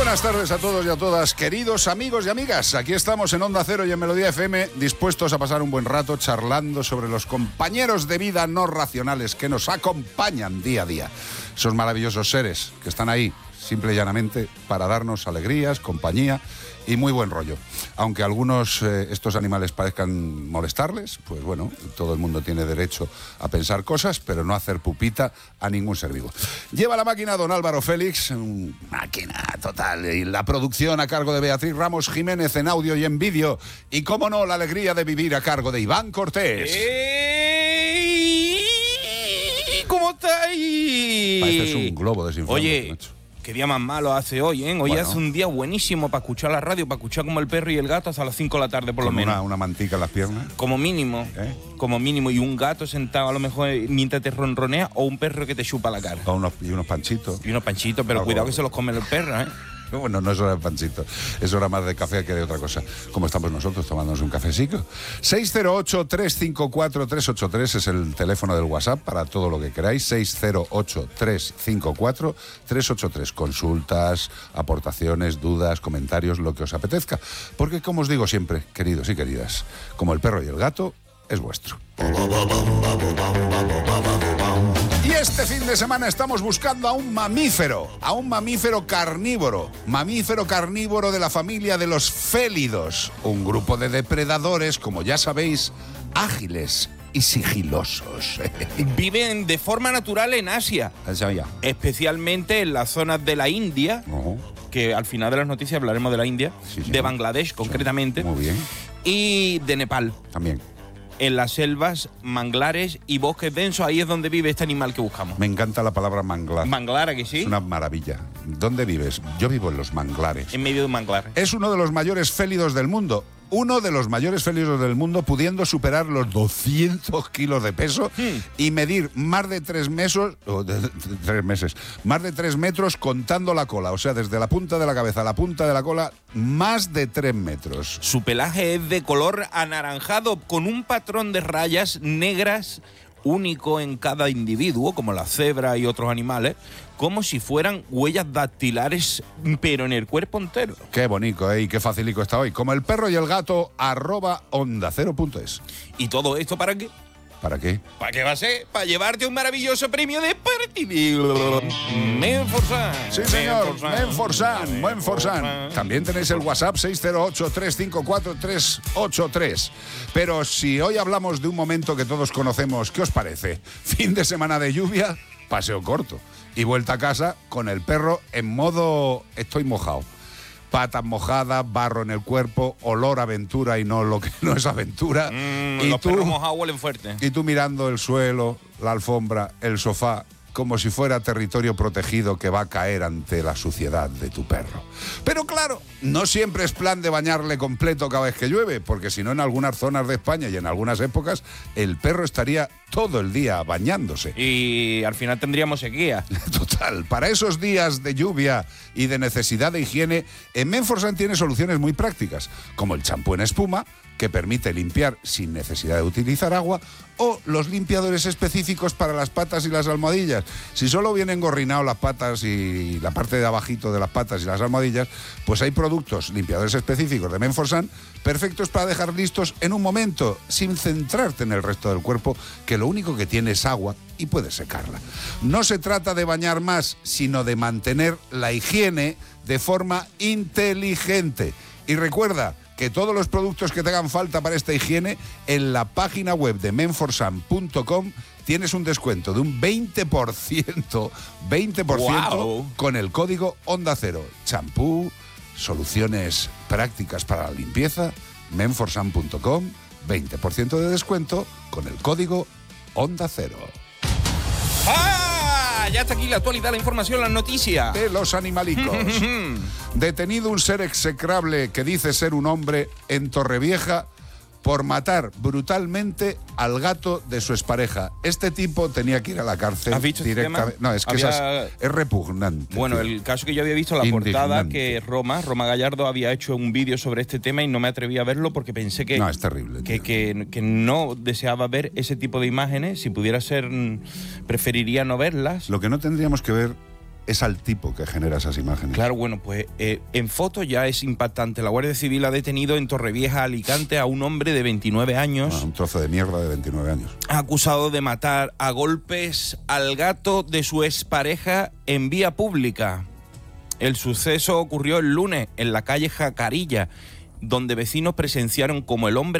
buenas tardes a todos y a todas, queridos amigos y amigas. Aquí estamos en Onda Cero y en Melodía FM, dispuestos a pasar un buen rato charlando sobre los compañeros de vida no racionales que nos acompañan día a día. Esos maravillosos seres que están ahí, simple y llanamente, para darnos alegrías, compañía y muy buen rollo. Aunque a algunos estos animales parezcan molestarles, pues bueno, todo el mundo tiene derecho a pensar cosas, pero no hacer pupita a ningún ser vivo. Lleva la máquina don Álvaro Félix, máquina total, y la producción a cargo de Beatriz Ramos Jiménez en audio y en vídeo, y cómo no, la alegría de vivir a cargo de Iván Cortés. ¿Cómo estáis? Pareces un globo desinflado. Oye, macho. qué día más malo hace hoy, ¿eh? Hoy hace un día buenísimo para escuchar la radio, para escuchar como el perro y el gato hasta las 5 de la tarde por lo menos. Una mantica en las piernas. Como mínimo, como mínimo. Y un gato sentado a lo mejor mientras te ronronea, o un perro que te chupa la cara. O unos panchitos. Y unos panchitos, pero cuidado que se los come el perro, ¿eh? Bueno, no es hora de panchito, es hora más de café que de otra cosa. Como estamos nosotros tomándonos un cafecito. 608-354-383 es el teléfono del WhatsApp para todo lo que queráis. 608-354-383. Consultas, aportaciones, dudas, comentarios, lo que os apetezca. Porque, como os digo siempre, queridos y queridas, como el perro y el gato, es vuestro. Y este fin de semana estamos buscando a un mamífero carnívoro de la familia de los félidos, un grupo de depredadores, como ya sabéis, ágiles y sigilosos. Viven de forma natural en Asia, especialmente en las zonas de la India, que al final de las noticias hablaremos de la India, de Bangladesh concretamente, muy bien, y de Nepal. También. En las selvas, manglares y bosques densos, ahí es donde vive este animal que buscamos. Me encanta la palabra manglar. ¿Manglar, aquí sí? Es una maravilla. ¿Dónde vives? Yo vivo en los manglares. En medio de un manglar. Es uno de los mayores félidos del mundo. Uno de los mayores félidos del mundo, pudiendo superar los 200 kilos de peso y medir más de 3 meses, más de 3 metros contando la cola. O sea, desde la punta de la cabeza a la punta de la cola, más de 3 metros. Su pelaje es de color anaranjado con un patrón de rayas negras único en cada individuo, como la cebra y otros animales, como si fueran huellas dactilares, pero en el cuerpo entero. Qué bonito, y qué facilico está hoy. Como el perro y el gato, @ondacero.es. ¿Y todo esto para qué? ¿Para qué? ¿Para qué va a ser? Para llevarte un maravilloso premio de partido. Menforsan. Sí, señor. Menforsan. También tenéis el WhatsApp 608-354-383. Pero si hoy hablamos de un momento que todos conocemos, ¿qué os parece? Fin de semana de lluvia, paseo corto. Y vuelta a casa con el perro en modo estoy mojado. Patas mojadas, barro en el cuerpo, olor a aventura y no lo que no es aventura. Y los perros mojados huelen fuerte. Y tú mirando el suelo, la alfombra, el sofá, como si fuera territorio protegido que va a caer ante la suciedad de tu perro. Pero claro, no siempre es plan de bañarle completo cada vez que llueve, porque si no, en algunas zonas de España y en algunas épocas, el perro estaría todo el día bañándose. Y al final tendríamos sequía. Total, para esos días de lluvia y de necesidad de higiene, en Menforsan tiene soluciones muy prácticas, como el champú en espuma, que permite limpiar sin necesidad de utilizar agua, o los limpiadores específicos para las patas y las almohadillas. Si solo vienen gorrinados las patas y la parte de abajito de las patas y las almohadillas, pues hay productos, limpiadores específicos de Menforsan, perfectos para dejar listos en un momento, sin centrarte en el resto del cuerpo, que lo único que tiene es agua y puedes secarla. No se trata de bañar más, sino de mantener la higiene de forma inteligente. Y recuerda que todos los productos que te hagan falta para esta higiene, en la página web de menforsan.com tienes un descuento de un 20%, ¡Wow! Con el código Onda Cero. Champú, soluciones prácticas para la limpieza, menforsan.com, 20% de descuento con el código Onda Cero. Ya está aquí la actualidad, la información, las noticias. De los animalicos. Detenido un ser execrable que dice ser un hombre en Torrevieja por matar brutalmente al gato de su expareja. Este tipo tenía que ir a la cárcel. ¿Has visto directamente. Este tema? No, es que es repugnante. Bueno, tío. el caso que yo había visto, la portada, que Roma Gallardo había hecho un vídeo sobre este tema y no me atreví a verlo porque pensé que... No, es terrible. Que no deseaba ver ese tipo de imágenes. Si pudiera ser, preferiría no verlas. Lo que no tendríamos que ver es al tipo que genera esas imágenes. Claro, bueno, pues en foto ya es impactante. La Guardia Civil ha detenido en Torrevieja, Alicante, a un hombre de 29 años. Bueno, un trozo de mierda de 29 años. Acusado de matar a golpes al gato de su expareja en vía pública. El suceso ocurrió el lunes en la calle Jacarilla, donde vecinos presenciaron como el hombre